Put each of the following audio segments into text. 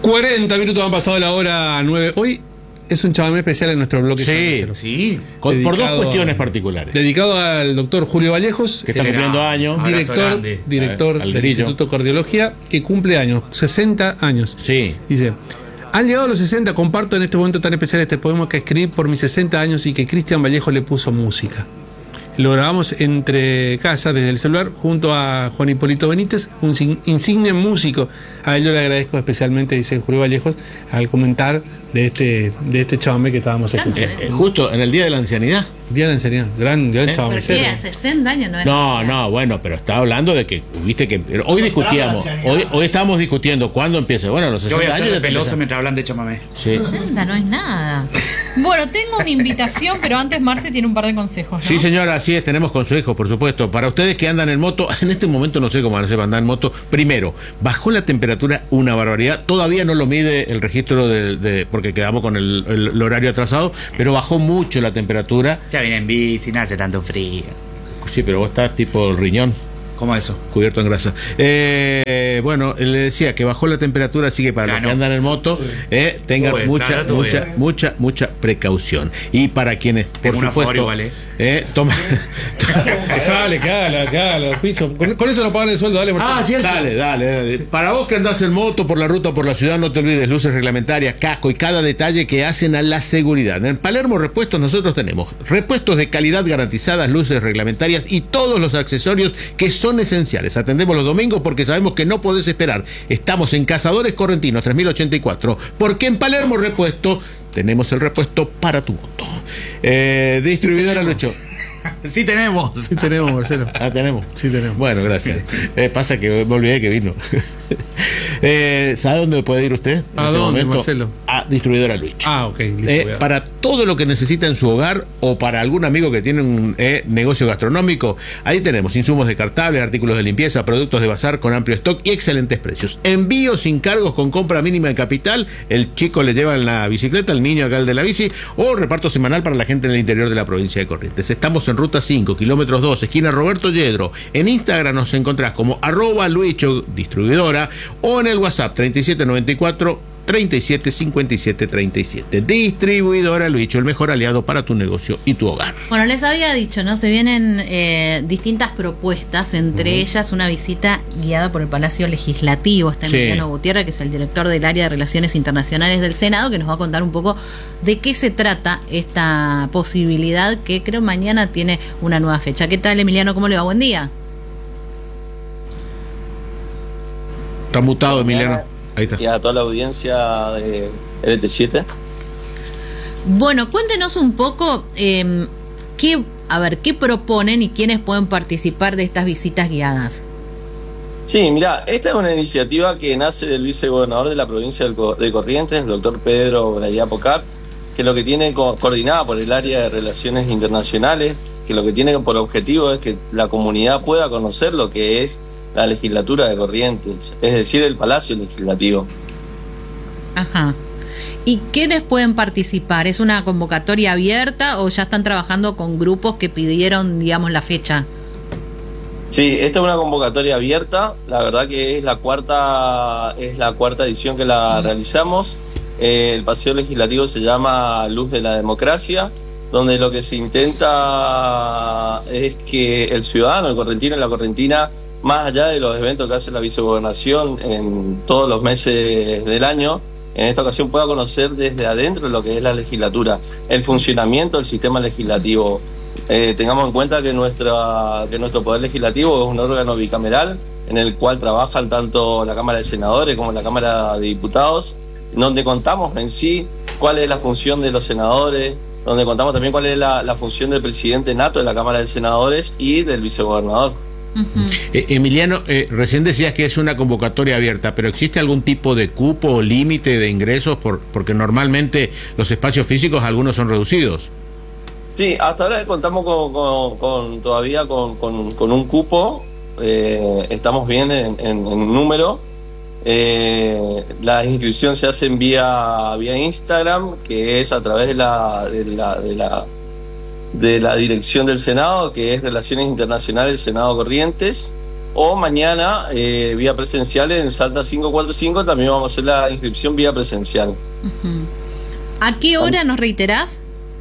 40 minutos han pasado la hora 9. Hoy es un chamamé especial en nuestro bloque. Sí. Por dos cuestiones particulares. Dedicado al doctor Julio Vallejos, que está cumpliendo años. Director del Instituto de Cardiología, que cumple años, 60 años. Sí. Dice: han llegado los 60, comparto en este momento tan especial este poema que escribí por mis 60 años y que Cristian Vallejo le puso música. Lo grabamos entre casa, desde el celular, junto a Juan Hipólito Benítez, un insigne músico. A él yo le agradezco especialmente, dice Julio Vallejos, al comentar de este chamamé que estábamos escuchando. Justo en el Día de la Ancianidad. Día de la Ancianidad, gran chamamé. ¿Por qué? A 60 años no es. No, bueno, pero está hablando de que, viste que hoy discutíamos, hoy estábamos discutiendo cuándo empieza. Bueno, los 60 yo voy a años. hacer el peloso mientras hablan de chamamé. Sí. 60 no es nada. Bueno, tengo una invitación, pero antes Marce tiene un par de consejos, ¿no? Sí, señora, así es, tenemos consejos, por supuesto. Para ustedes que andan en moto, en este momento no sé cómo van a hacer para andar en moto. Primero, bajó la temperatura una barbaridad. Todavía no lo mide el registro porque quedamos con el horario atrasado, pero bajó mucho la temperatura. Ya viene en bici, no hace tanto frío. Sí, pero vos estás tipo el riñón. ¿Cómo eso? Cubierto en grasa. Bueno, le decía que bajó la temperatura, así que para los que andan en moto, tengan mucha precaución. Y para quienes, por supuesto, toman. Dale, que haga los pisos. Con eso no pagan el sueldo, dale, Marcelo. Cierto. Dale. Para vos que andás en moto por la ruta o por la ciudad, no te olvides luces reglamentarias, casco y cada detalle que hacen a la seguridad. En Palermo Repuestos nosotros tenemos repuestos de calidad garantizadas, luces reglamentarias y todos los accesorios que son esenciales. Atendemos los domingos porque sabemos que no podés esperar. Estamos en Cazadores Correntinos 3084, porque en Palermo Repuesto tenemos el repuesto para tu moto. Distribuidora Lucho. Sí tenemos, Marcelo. Tenemos. Sí tenemos. Bueno, gracias. Pasa que me olvidé que vino. ¿Sabe dónde puede ir usted? ¿A dónde, Marcelo? A Distribuidora Lucho. Ok, listo. Para todo lo que necesita en su hogar o para algún amigo que tiene un negocio gastronómico, ahí tenemos insumos descartables, artículos de limpieza, productos de bazar con amplio stock y excelentes precios. Envío sin cargos con compra mínima de capital. El chico le lleva en la bicicleta, el niño acá el de la bici, o reparto semanal para la gente en el interior de la provincia de Corrientes. Estamos en Ruta 5, kilómetros 2, esquina Roberto Yedro. En Instagram nos encontrás como @Luicho Distribuidora o en el WhatsApp 3794 375737. Distribuidora Luicho, el mejor aliado para tu negocio y tu hogar. Bueno, les había dicho, ¿no? Se vienen distintas propuestas, entre ellas una visita guiada por el Palacio Legislativo. Está Emiliano Gutiérrez, que es el director del área de Relaciones Internacionales del Senado, que nos va a contar un poco de qué se trata esta posibilidad, que creo mañana tiene una nueva fecha. ¿Qué tal, Emiliano? ¿Cómo le va? Buen día. Está mutado, Emiliano. Ahí está. Y a toda la audiencia de LT7. Bueno, cuéntenos un poco qué proponen y quiénes pueden participar de estas visitas guiadas. Sí, mira, esta es una iniciativa que nace del vicegobernador de la provincia de Corrientes, el doctor Pedro Braía Pocat, que lo que tiene coordinada por el área de Relaciones Internacionales, que lo que tiene por objetivo es que la comunidad pueda conocer lo que es la legislatura de Corrientes, es decir, el Palacio Legislativo. Ajá. ¿Y quiénes pueden participar? ¿Es una convocatoria abierta o ya están trabajando con grupos que pidieron, digamos, la fecha? Sí, esta es una convocatoria abierta. La verdad que es la cuarta edición que la realizamos. El Paseo Legislativo se llama Luz de la Democracia, donde lo que se intenta es que el ciudadano, el correntino y la correntina, más allá de los eventos que hace la vicegobernación en todos los meses del año, en esta ocasión pueda conocer desde adentro lo que es la legislatura, el funcionamiento del sistema legislativo. Tengamos en cuenta que nuestro Poder Legislativo es un órgano bicameral en el cual trabajan tanto la Cámara de Senadores como la Cámara de Diputados, donde contamos en sí cuál es la función de los senadores, donde contamos también cuál es la función del presidente nato de la Cámara de Senadores y del vicegobernador. Uh-huh. Emiliano, recién decías que es una convocatoria abierta, pero ¿existe algún tipo de cupo o límite de ingresos? Porque normalmente los espacios físicos algunos son reducidos. Sí, hasta ahora contamos todavía con un cupo, estamos bien en número. La inscripción se hace vía Instagram, que es a través de la dirección del Senado, que es Relaciones Internacionales Senado Corrientes. o mañana vía presencial en Salta 545, también vamos a hacer la inscripción vía presencial. ¿A qué hora nos reiterás?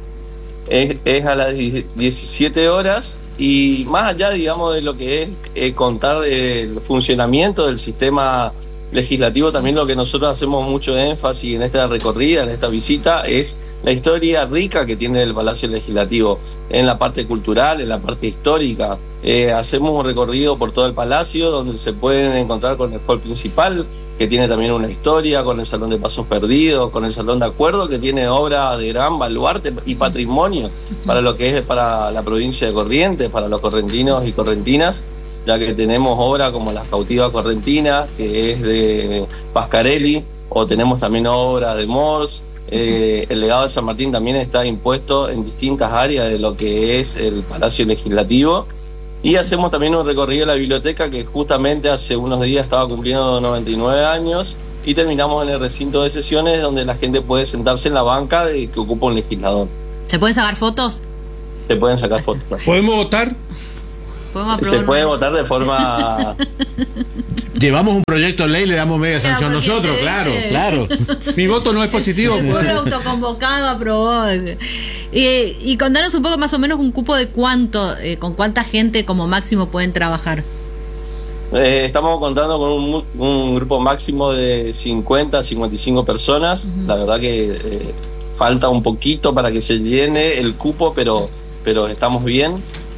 Es a las 17 horas y más allá, digamos, de lo que es contar el funcionamiento del sistema legislativo, también lo que nosotros hacemos mucho énfasis en esta recorrida, en esta visita, es la historia rica que tiene el Palacio Legislativo, en la parte cultural, en la parte histórica. Hacemos un recorrido por todo el Palacio, donde se pueden encontrar con el hall principal, que tiene también una historia, con el Salón de Pasos Perdidos, con el Salón de Acuerdo, que tiene obra de gran baluarte y patrimonio para lo que es para la provincia de Corrientes, para los correntinos y correntinas, ya que tenemos obra como Las Cautivas Correntinas, que es de Pascarelli, o tenemos también obras de Mors. El legado de San Martín también está impuesto en distintas áreas de lo que es el Palacio Legislativo. Y hacemos también un recorrido de la biblioteca, que justamente hace unos días estaba cumpliendo 99 años, y terminamos en el recinto de sesiones, donde la gente puede sentarse en la banca que ocupa un legislador. ¿Se pueden sacar fotos? Se pueden sacar fotos. ¿Podemos votar? Se puede votar de forma... Llevamos un proyecto de ley, le damos media sanción nosotros, claro. Mi voto no es positivo. Un autoconvocado aprobó. Y contanos un poco más o menos un cupo de cuánto, con cuánta gente como máximo pueden trabajar. Estamos contando con un grupo máximo de 50 a 55 personas. La verdad que falta un poquito para que se llene el cupo, pero estamos bien.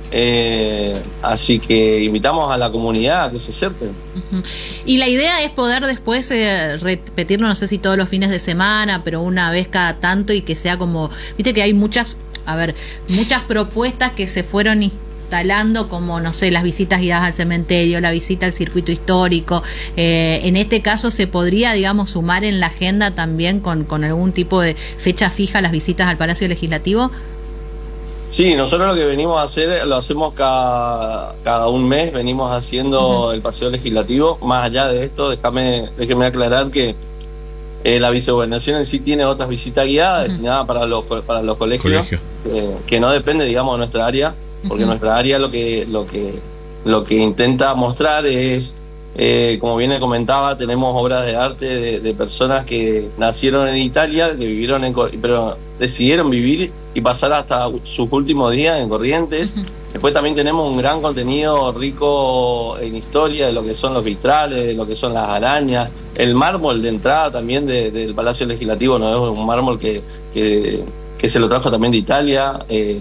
Así que invitamos a la comunidad a que se acerquen. Y la idea es poder después repetirlo, no sé si todos los fines de semana, pero una vez cada tanto, y que sea como, viste que hay muchas propuestas que se fueron instalando, como, no sé, las visitas guiadas al cementerio, la visita al circuito histórico. En este caso se podría, digamos, sumar en la agenda también con algún tipo de fecha fija las visitas al Palacio Legislativo. Sí, nosotros lo que venimos a hacer, lo hacemos cada un mes, venimos haciendo el paseo legislativo. Más allá de esto, déjeme aclarar que la vicegobernación en sí tiene otras visitas guiadas destinadas para los colegios. Que no depende, digamos, de nuestra área, porque nuestra área lo que intenta mostrar es, como bien le comentaba, tenemos obras de arte de personas que nacieron en Italia, que vivieron pero decidieron vivir y pasar hasta sus últimos días en Corrientes. Después también tenemos un gran contenido rico en historia de lo que son los vitrales, de lo que son las arañas, el mármol de entrada también del Palacio Legislativo, no es un mármol que se lo trajo también de Italia.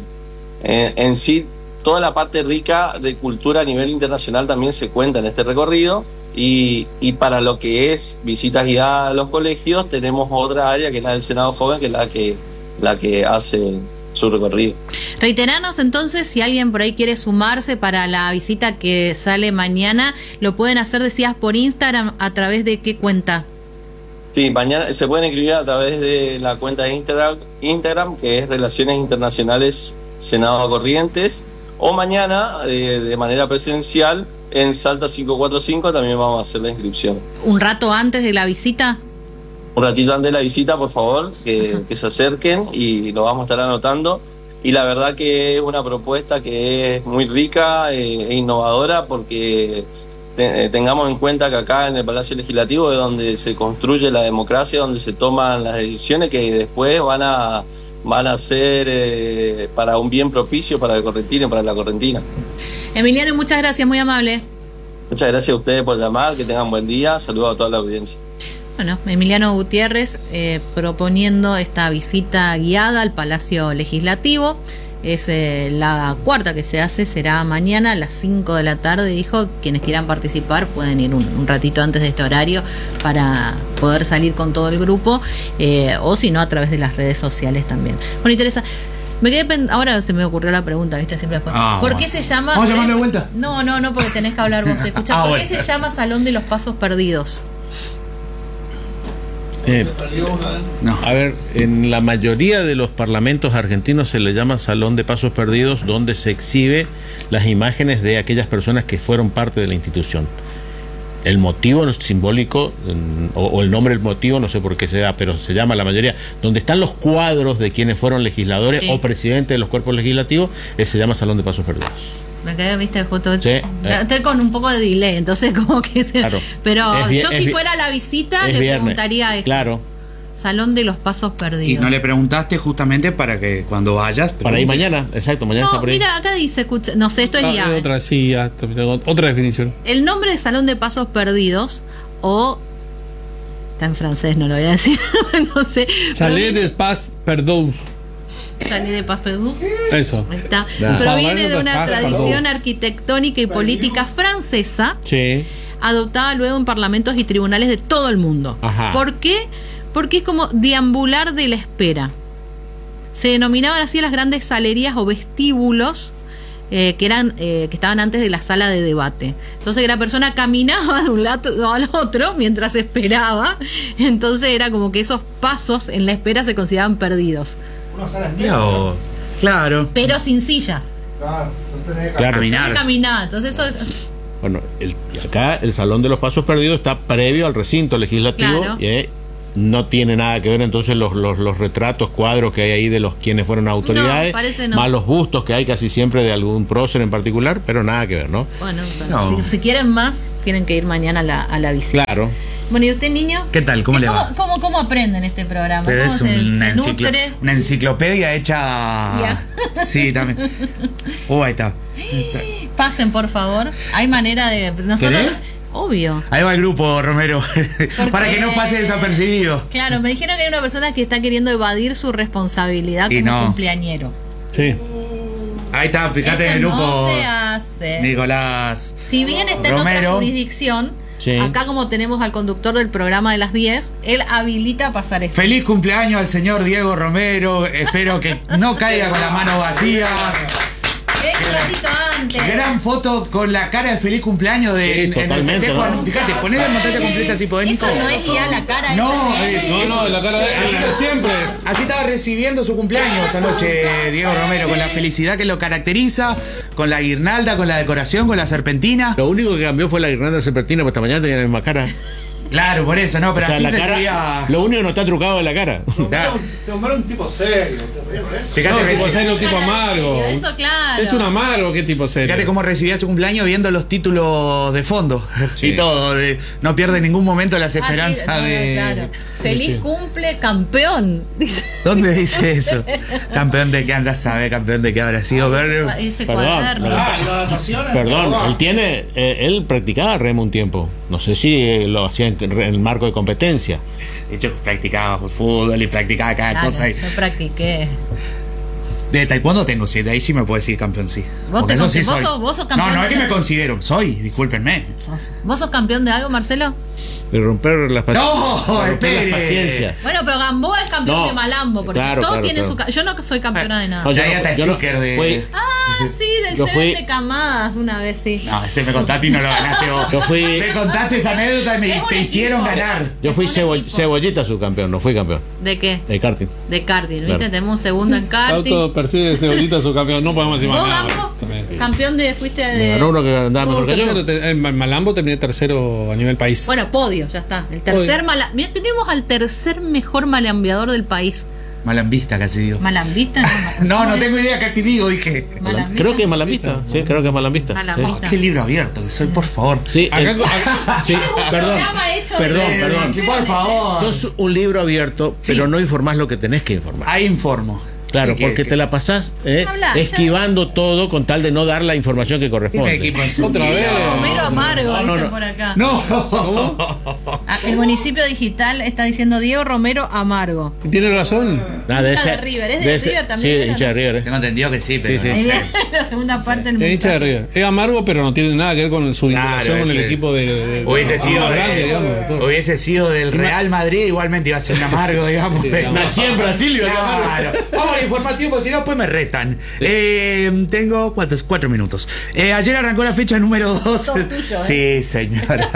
En sí, toda la parte rica de cultura a nivel internacional también se cuenta en este recorrido. Y para lo que es visitas guiadas a los colegios, tenemos otra área que es la del Senado Joven, que es la que hace su recorrido. Reiteranos entonces, si alguien por ahí quiere sumarse para la visita que sale mañana, lo pueden hacer, decías, por Instagram. ¿A través de qué cuenta? Sí, mañana se pueden inscribir a través de la cuenta de Instagram, que es Relaciones Internacionales Senado Corrientes, o mañana de manera presencial en Salta 545 también vamos a hacer la inscripción. ¿Un rato antes de la visita? Un ratito antes de la visita, por favor, que se acerquen y lo vamos a estar anotando. Y la verdad que es una propuesta que es muy rica e innovadora, porque tengamos en cuenta que acá en el Palacio Legislativo es donde se construye la democracia, donde se toman las decisiones que después van a ser para un bien propicio para el correntino y para la correntina. Emiliano, muchas gracias, muy amable. Muchas gracias a ustedes por llamar, que tengan buen día. Saludos a toda la audiencia. Bueno, Emiliano Gutiérrez proponiendo esta visita guiada al Palacio Legislativo. Es la cuarta que se hace, será mañana a las 5 de la tarde, dijo. Quienes quieran participar pueden ir un ratito antes de este horario para poder salir con todo el grupo, o si no, a través de las redes sociales también. Bueno, Teresa, ahora se me ocurrió la pregunta, ¿viste? Siempre después. ¿Por qué se llama? ¿Vamos a llamarlo de vuelta? No, porque tenés que hablar vos. Escuchá, ¿por qué se llama Salón de los Pasos Perdidos? No. A ver, en la mayoría de los parlamentos argentinos se le llama Salón de Pasos Perdidos, donde se exhibe las imágenes de aquellas personas que fueron parte de la institución. el motivo simbólico, o el nombre del motivo, no sé por qué se da, pero se llama la mayoría, donde están los cuadros de quienes fueron legisladores o presidentes de los cuerpos legislativos, se llama Salón de Pasos Perdidos. Me quedé, viste, justo. Sí, estoy con un poco de delay, entonces como que... Claro. Pero yo si fuera a la visita le preguntaría eso. Claro. Salón de los Pasos Perdidos. Y no le preguntaste justamente para que cuando vayas... Para ir mañana, exacto, mañana está por ahí. Mira, acá dice, no sé, esto es guía. Otra definición. El nombre de Salón de Pasos Perdidos, o... Está en francés, no lo voy a decir, no sé. Salé de Pas Perdidos. Salé de Pas Perdidos. Eso. Ahí está. Nah. Proviene de una tradición arquitectónica y política francesa, adoptada luego en parlamentos y tribunales de todo el mundo. Ajá. ¿Por qué? Porque es como deambular de la espera. Se denominaban así las grandes salerías o vestíbulos que estaban antes de la sala de debate. Entonces la persona caminaba de un lado al otro mientras esperaba. Entonces era como que esos pasos en la espera se consideraban perdidos. Una sala Claro. Claro. Pero sin sillas. Claro, entonces Claro. Caminar. Caminada. Entonces eso... Bueno, acá el Salón de los Pasos Perdidos está previo al recinto legislativo. Claro. Y no tiene nada que ver entonces los retratos, cuadros que hay ahí de los quienes fueron autoridades, no. más los bustos que hay casi siempre de algún prócer en particular, pero nada que ver, ¿no? Bueno, No. si quieren más, tienen que ir mañana a la visita. Claro. Bueno, ¿y usted, niño? ¿Qué tal? ¿Cómo le va? ¿Cómo aprenden este programa? Pero ¿Cómo es se una, nutre? una enciclopedia hecha... Ya. Sí, también. Ahí está. Pasen, por favor. Hay manera de... Nosotros... ¿Querés? Obvio. Ahí va el grupo, Romero. Para que no pase desapercibido. Claro, me dijeron que hay una persona que está queriendo evadir su responsabilidad Y como no. cumpleañero. Sí. Ahí está, fíjate en el Eso grupo. no se hace. Nicolás. Si bien está en otra Romero. jurisdicción, Sí. acá como tenemos al conductor del programa de las 10, él habilita a pasar esto. Feliz cumpleaños al señor Diego Romero. Espero que no caiga con las manos vacías. Un ratito antes. Gran foto con la cara de feliz cumpleaños Sí, en el totalmente, festejo. ¿no? Fíjate, poné la pantalla completa si podés, Eso Nico. no es ya la cara. No, esa es- No, la cara de siempre. Así estaba recibiendo su cumpleaños anoche Diego Romero, con la felicidad que lo caracteriza, con la guirnalda, con la decoración, con la serpentina. Lo único que cambió fue la guirnalda serpentina, porque esta mañana tenía la misma cara. Claro, por eso, no, pero O sea, así la cara, recibía. lo único que no está trucado es la cara. Claro. Romero un tipo serio, ¿se ríe por eso? Fíjate, No, tipo reci- serio, tipo amargo. Eso, claro. Es un amargo, ¿qué tipo serio? fíjate cómo recibía su cumpleaños viendo los títulos de fondo Sí. y todo. No pierde en ningún momento las esperanzas Ah, sí, no, de. claro. Feliz cumple, campeón. Dice. ¿Dónde dice eso? Campeón de qué andas, sabe, campeón de qué habrá sido. Pero- Ese Perdón, cuaderno. perdón. Ah, y las adaptaciones. Perdón, él practicaba remo un tiempo. No sé si lo hacía en el marco de competencia. De hecho, practicaba fútbol y practicaba cada Claro, cosa. yo practiqué. De taekwondo tengo 7, ahí sí me puedo decir campeón, sí. ¿Vos Porque te eso sí consi- vos soy. sos- vos sos campeón No, no es de que me la- considero, soy, discúlpenme. ¿Vos sos campeón de algo, Marcelo? De romper las No, la espere. paciencia. Bueno, pero Gamboa es campeón No, de Malambo, porque claro, todos claro, tienen claro. su... Yo no soy campeona de nada. No, Ya está yo sticker de- fui- Ah, sí, del Yo fui- 7 Camadas, una vez sí. No, ese me contaste y no lo ganaste vos. Yo fui- Me contaste esa anécdota y Es un te hicieron equipo. ganar. Yo fui Es un equipo. cebollita subcampeón, no fui campeón ¿De qué? de karting. De karting, ¿viste? Claro. Tenemos un segundo en karting. Auto percibe cebollita su campeón. No podemos decir más ¿Vos, nada. Gambo? Se me- Campeón de... Fuiste Me de... ganó uno que andaba No, mejor que yo. tercero, en Malambo terminé tercero a nivel país. Bueno, podio, ya está. El tercer Mira, tenemos al tercer mejor malambiador del país. Malambista casi digo. ¿Malambista? No, no tengo idea, casi digo, dije. Malambista. Creo que es Malambista. Sí, creo que es Malambista. Malambista. Qué libro abierto que soy, por favor. Sí, Acá- sí, perdón. programa hecho de- Perdón. Por favor. Sos un libro abierto, Sí. pero no informás lo que tenés que informar. Ahí informo. Claro, ¿Qué- porque qué- te la pasás Habla, ya. esquivando todo con tal de no dar la información que Dime corresponde. equipo en su Otra vida. vez. Romero Amargo, No, dicen no. por acá. No. Ah, el municipio digital está diciendo Diego Romero Amargo. Tiene razón. Nada, Hincha de River, es de River también, Sí, era, hincha de ¿no? River. Tengo entendido que sí, pero Sí, no Ahí sé. viene la segunda parte del Es hincha de mensaje. River. Es amargo, pero no tiene nada que ver con su vinculación con el ese- equipo de Hubiese sido, más grande, digamos, de todo. hubiese sido del Real Madrid, igualmente iba a ser un amargo, digamos. pero- Nací en Brasil y iba a ser amargo. Claro. Vamos al informativo, porque si no, pues me retan. Tengo 4 minutos. Ayer arrancó la fecha número 2. Sos tuyo, Sí, señora.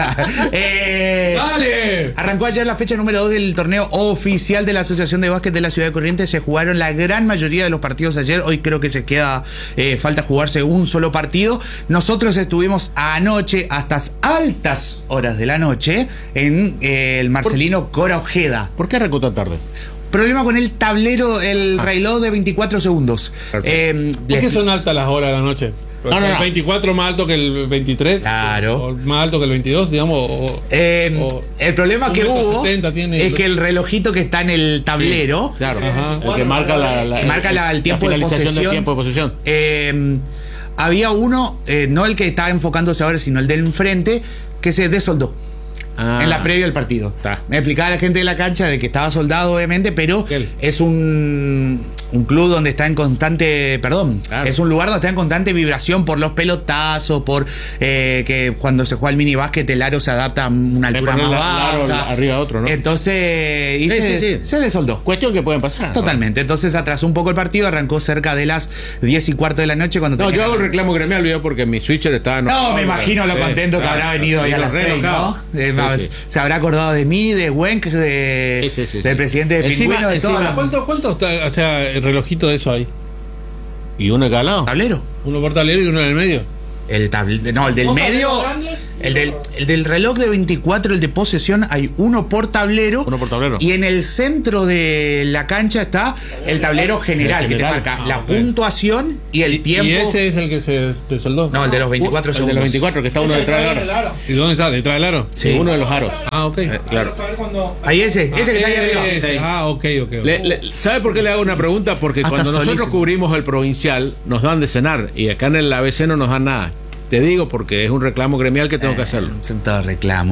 ¡Dale! Arrancó ayer la fecha número 2 del torneo oficial de la Asociación de Básquet de la Ciudad de Corrientes. Se jugaron la gran mayoría de los partidos ayer. Hoy creo que se queda falta jugarse un solo partido. Nosotros estuvimos anoche hasta altas horas de la noche en el Marcelino Cora Ojeda. ¿Por qué arrancó tan tarde? Problema con el tablero, el reloj de 24 segundos. ¿Por qué son altas las horas de la noche? No. ¿El 24 más alto que el 23? Claro. ¿O más alto que el 22, digamos? El problema que hubo 1,70 tiene es que el relojito que está en el tablero, Claro. Ajá. El que marca el tiempo de finalización posesión. del tiempo de posesión. Había uno, no el que estaba enfocándose ahora, sino el del enfrente, que se desoldó. En la previa del partido. Está. Me explicaba la gente de la cancha de que estaba soldado, obviamente, pero ¿Qué? es un club donde está en constante. Claro. Es un lugar donde está en constante vibración por los pelotazos, por que cuando se juega el mini básquet, el aro se adapta a una altura poner más el aro baja. arriba de otro, ¿no? Entonces, Sí. se desoldó. Cuestión que pueden pasar. Totalmente. Entonces atrasó un poco el partido, arrancó cerca de las 10:15 de la noche cuando No, tenía yo hago que- el reclamo gremial, ¿vio? Porque mi switcher estaba... No, me imagino lo Sí, contento que claro, habrá venido ahí a las 6, enojado. ¿no? Sí. Se habrá acordado de mí, de Wenk, Sí. del presidente de Encima- Pingüino, de encima- todo. ¿Cuánto está, o sea, el relojito de eso hay? ¿Y uno de cada lado? ¿Tablero? ¿Uno por tablero y uno en el medio? El del medio. El del reloj de 24, el de posesión, hay uno por tablero. Uno por tablero. Y en el centro de la cancha está el tablero general, que te general. marca Ah, la ok. puntuación y el tiempo. ¿Y ese es el que se desoldó? No, el de los 24 El de segundos. los 24, que está uno detrás del aro. ¿Y dónde está? ¿Detrás del aro? Sí. Uno de los aros. Ah, ok. Claro. Ahí ese que está ahí arriba. Ese. Sí. Ah, ok. ¿Sabe por qué le hago una pregunta? Porque Hasta cuando nosotros solísimo. cubrimos el provincial, nos dan de cenar. Y acá en el ABC no nos dan nada. Te digo porque es un reclamo gremial que tengo que hacerlo. Son todos reclamos.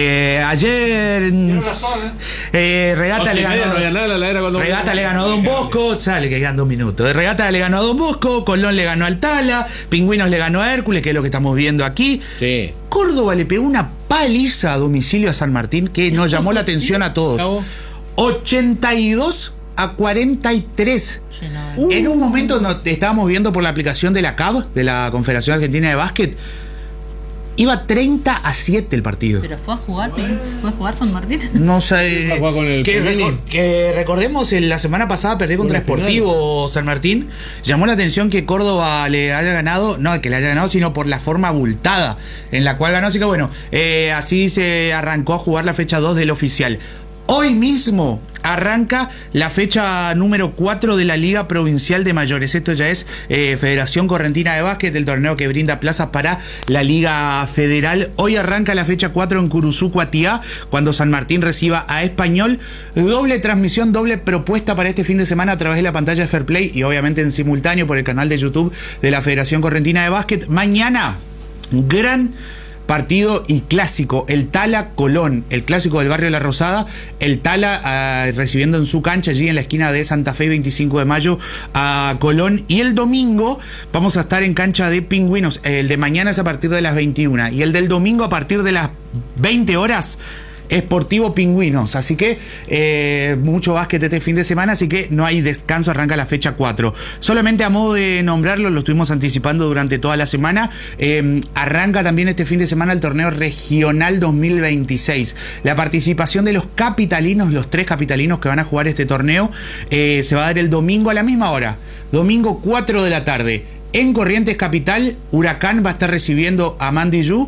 Ayer Regata le ganó. Regata le ganó a Don Bosco, sale que quedan 2 minutos. Regata le ganó a Don Bosco, Colón le ganó al Tala, Pingüinos le ganó a Hércules, que es lo que estamos viendo aquí. Sí. Córdoba le pegó una paliza a domicilio a San Martín que nos llamó la atención a todos. 82-43. En un momento estábamos viendo por la aplicación de la CAB, de la Confederación Argentina de Básquet, iba 30-7 el partido. Pero fue a jugar San Martín. No sé. ¿Va a jugar con el Pellegrini? Que recordemos, la semana pasada perdió contra Una final. Sportivo San Martín. Llamó la atención que Córdoba le haya ganado, no que le haya ganado, sino por la forma abultada en la cual ganó. Así que bueno, así se arrancó a jugar la fecha 2 del oficial. Hoy mismo arranca la fecha número 4 de la Liga Provincial de Mayores. Esto ya es Federación Correntina de Básquet, el torneo que brinda plazas para la Liga Federal. Hoy arranca la fecha 4 en Curuzú, Cuatiá, cuando San Martín reciba a Español. Doble transmisión, doble propuesta para este fin de semana a través de la pantalla de Fair Play y obviamente en simultáneo por el canal de YouTube de la Federación Correntina de Básquet. Mañana, gran partido y clásico, el Tala Colón, el clásico del barrio La Rosada, el Tala recibiendo en su cancha allí en la esquina de Santa Fe 25 de mayo a Colón, y el domingo vamos a estar en cancha de Pingüinos. El de mañana es a partir de las 21 y el del domingo a partir de las 20 horas Sportivo Pingüinos. Así que mucho básquet este fin de semana, así que no hay descanso, arranca la fecha 4. Solamente a modo de nombrarlo, lo estuvimos anticipando durante toda la semana, arranca también este fin de semana el torneo regional 2026. La participación de los capitalinos, los 3 capitalinos que van a jugar este torneo, se va a dar el domingo a la misma hora, domingo 4 de la tarde. En Corrientes Capital, Huracán va a estar recibiendo a Mandiyú.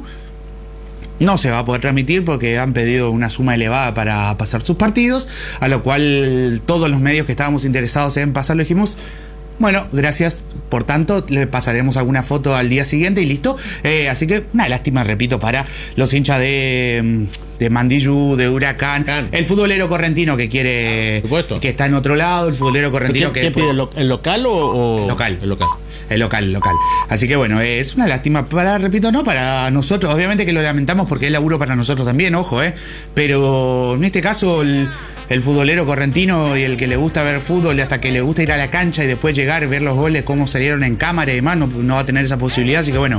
No se va a poder transmitir porque han pedido una suma elevada para pasar sus partidos, a lo cual todos los medios que estábamos interesados en pasarlo dijimos, bueno, gracias, por tanto le pasaremos alguna foto al día siguiente y listo. Así que una lástima, repito, para los hinchas de Mandiyú, de Huracán, el futbolero correntino que quiere, Supuesto. que está en otro lado, el futbolero correntino ¿Qué pide? ¿El local o...? Local. El local. El local. Así que bueno, es una lástima repito, no para nosotros, obviamente que lo lamentamos porque es laburo para nosotros también, ojo, pero en este caso el futbolero correntino y el que le gusta ver fútbol, hasta que le gusta ir a la cancha y después llegar, ver los goles, cómo salieron en cámara y demás, no va a tener esa posibilidad. Así que bueno,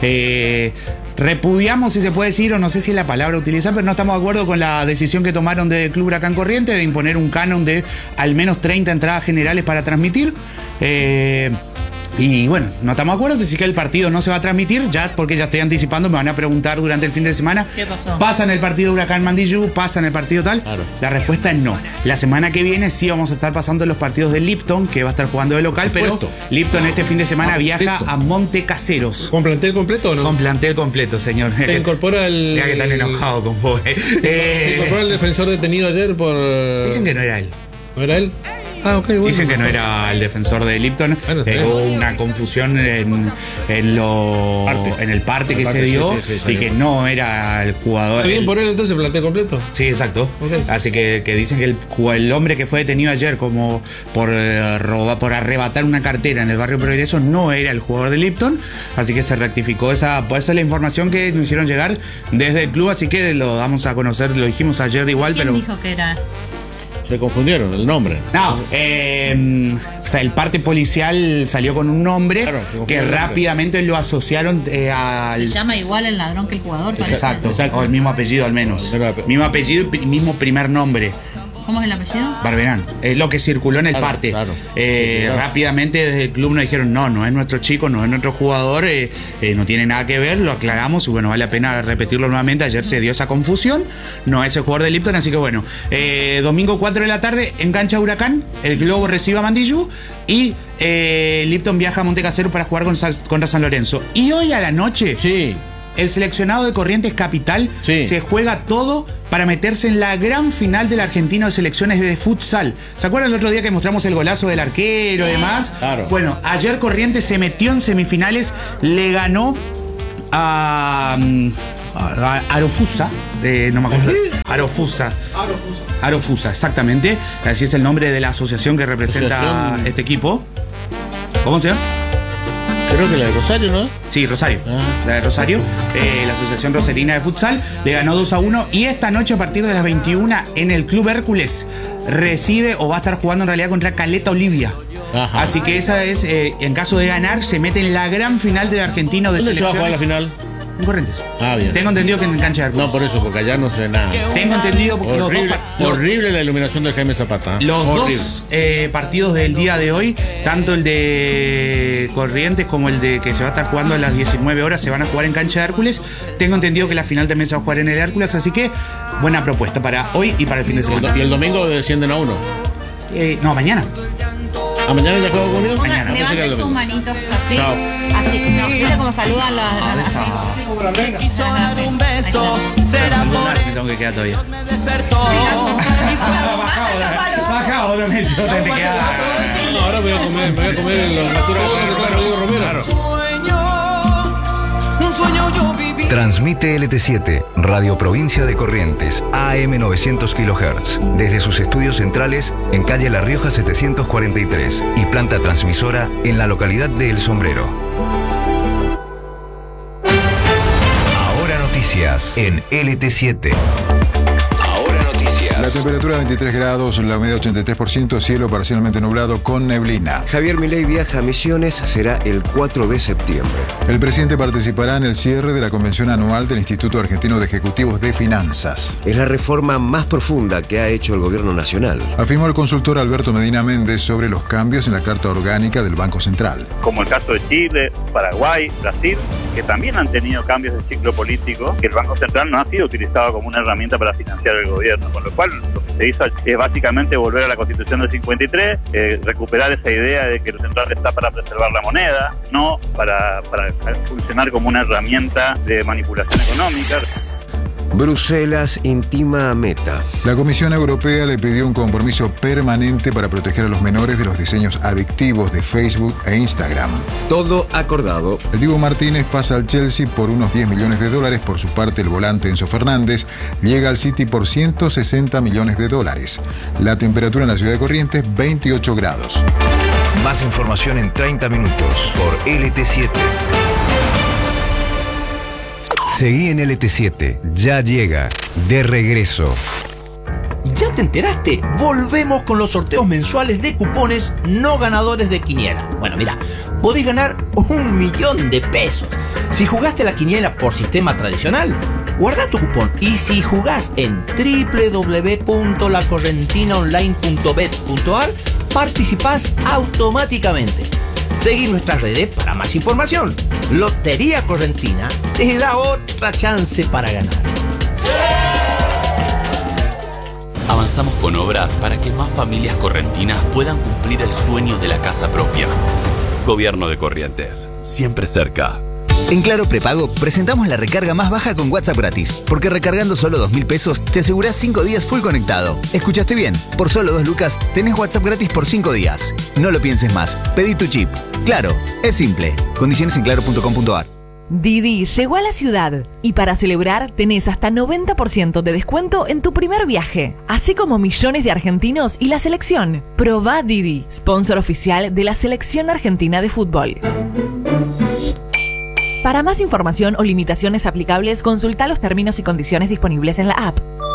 repudiamos, si se puede decir, o no sé si es la palabra a utilizar, pero no estamos de acuerdo con la decisión que tomaron del Club Huracán Corrientes de imponer un canon de al menos 30 entradas generales para transmitir. Y bueno, no estamos de acuerdo, así que el partido no se va a transmitir, ya porque ya estoy anticipando, me van a preguntar durante el fin de semana. ¿Qué pasó? ¿Pasan el partido Huracán Mandiyú? ¿Pasan el partido tal? Claro. La respuesta es no. La semana que viene sí vamos a estar pasando los partidos de Lipton, que va a estar jugando de local, pero supuesto. Lipton este fin de semana viaja Lipton. a Monte Caseros. ¿Con plantel completo o no? Con plantel completo, señor. Se incorpora el. Mira que están enojados con vos. Se incorpora el defensor detenido ayer por. Dicen que no era él. ¿No era él? Ah, ok, bueno. Dicen que no era el defensor de Lipton. Bueno, está bien. Hubo una confusión en el parte que El se parte, dio sí, y que no era el jugador. ¿Está bien por él entonces, plantel completo? Sí, exacto. Ok. Así que dicen que el hombre que fue detenido ayer como por arrebatar una cartera en el barrio Progreso no era el jugador de Lipton. Así que se rectificó esa es la información que nos hicieron llegar desde el club. Así que lo damos a conocer, lo dijimos ayer igual, ¿Quién pero. dijo que era? Se confundieron el nombre. No, o sea, el parte policial salió con un nombre Claro, se confundió que el nombre. rápidamente lo asociaron Se al. llama igual el ladrón que el jugador, parece. Exacto, Exacto. o el mismo apellido al menos. Exacto. Mismo apellido y mismo primer nombre. ¿Cómo es el apellido? Barberán, es lo que circuló en el Claro, parte. claro. Rápidamente desde el club nos dijeron, no es nuestro chico, no es nuestro jugador, no tiene nada que ver, lo aclaramos y bueno, vale la pena repetirlo nuevamente. Ayer se dio esa confusión, no es el jugador de Lipton, así que bueno, domingo 4 de la tarde en cancha Huracán, el Globo recibe a Mandiyú y Lipton viaja a Montecasero para jugar contra San Lorenzo. Y hoy a la noche, Sí. el seleccionado de Corrientes Capital Sí. se juega todo para meterse en la gran final del argentino de selecciones de futsal. ¿Se acuerdan el otro día que mostramos el golazo del arquero y demás? Claro. Bueno, ayer Corrientes se metió en semifinales, le ganó a Arofusa, no me acuerdo. Arofusa, exactamente. Así es el nombre de la asociación que representa Asociación. este equipo. ¿Cómo se llama? Creo que la de Rosario, ¿no? Sí, Rosario. Ah. La de Rosario. La Asociación Roserina de Futsal le ganó 2-1. Y esta noche, a partir de las 21, en el Club Hércules, recibe o va a estar jugando en realidad contra Caleta Olivia. Ajá. Así que esa es, en caso de ganar, se mete en la gran final del argentino de ¿Dónde se va a jugar selecciones. la final? En Corrientes. Ah, bien. Tengo entendido que en cancha de Hércules. No, por eso, porque allá no se ve nada. Tengo entendido porque Horrible la iluminación de Jaime Zapata. Los Horrible. dos partidos del día de hoy, tanto el de Corrientes como el de que se va a estar jugando a las 19 horas, se van a jugar en cancha de Hércules. Tengo entendido que la final también se va a jugar en el Hércules, así que buena propuesta para hoy y para el fin de semana. Y el domingo descienden a uno. No, mañana. ¿A mañana ya juego con ellos? Pongan, Mañana. levanten sus manitos así. Chao. Así. No, ¿viste cómo saludan las así? Un beso, será por Me tengo que quedar todavía. Bajado, no me hizo, te queda. No, ahora me voy a comer los naturales que trae Rodrigo Romero. un sueño yo viví. Transmite LT7, Radio Provincia de Corrientes, AM 900 kHz, desde sus estudios centrales en calle La Rioja 743 y planta transmisora en la localidad de El Sombrero. Ahora noticias en LT7. Ahora noticias. La temperatura 23 grados, la humedad 83%, cielo parcialmente nublado con neblina. Javier Milei viaja a Misiones, será el 4 de septiembre. El presidente participará en el cierre de la convención anual del Instituto Argentino de Ejecutivos de Finanzas. Es la reforma más profunda que ha hecho el gobierno nacional. Afirmó el consultor Alberto Medina Méndez sobre los cambios en la Carta Orgánica del Banco Central. Como el caso de Chile, Paraguay, Brasil, que también han tenido cambios de ciclo político, que el Banco Central no ha sido utilizado como una herramienta para financiar el gobierno, con lo cual lo que se hizo es básicamente volver a la Constitución del 53, recuperar esa idea de que el central está para preservar la moneda, no para funcionar como una herramienta de manipulación económica. Bruselas intima a Meta. La Comisión Europea le pidió un compromiso permanente para proteger a los menores de los diseños adictivos de Facebook e Instagram. Todo acordado. El Dibu Martínez pasa al Chelsea por unos 10 millones de dólares. Por su parte, el volante Enzo Fernández llega al City por 160 millones de dólares. La temperatura en la ciudad de Corrientes, 28 grados. Más información en 30 minutos por LT7. Seguí en LT7, ya llega, de regreso. ¿Ya te enteraste? Volvemos con los sorteos mensuales de cupones no ganadores de quiniela. Bueno, mira, podés ganar 1 millón de pesos. Si jugaste la quiniela por sistema tradicional, guarda tu cupón. Y si jugás en www.lacorrentinaonline.bet.ar, participás automáticamente. Seguí nuestras redes para más información. Lotería Correntina te da otra chance para ganar. Avanzamos con obras para que más familias correntinas puedan cumplir el sueño de la casa propia. Gobierno de Corrientes, siempre cerca. En Claro Prepago presentamos la recarga más baja con WhatsApp gratis, porque recargando solo 2.000 pesos te asegurás 5 días full conectado. ¿Escuchaste bien? Por solo 2 lucas tenés WhatsApp gratis por 5 días. No lo pienses más, pedí tu chip. Claro, es simple. Condiciones en claro.com.ar. Didi llegó a la ciudad y para celebrar tenés hasta 90% de descuento en tu primer viaje, así como millones de argentinos y la selección. Probá Didi, sponsor oficial de la Selección Argentina de Fútbol. Para más información o limitaciones aplicables, consulta los términos y condiciones disponibles en la app.